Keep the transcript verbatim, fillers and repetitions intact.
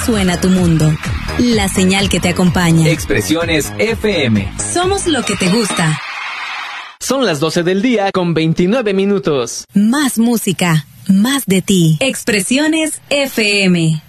suena tu mundo. La señal que te acompaña. Expresiones F M. Somos lo que te gusta. Son las doce del día con veintinueve minutos. Más música, más de ti. Expresiones F M.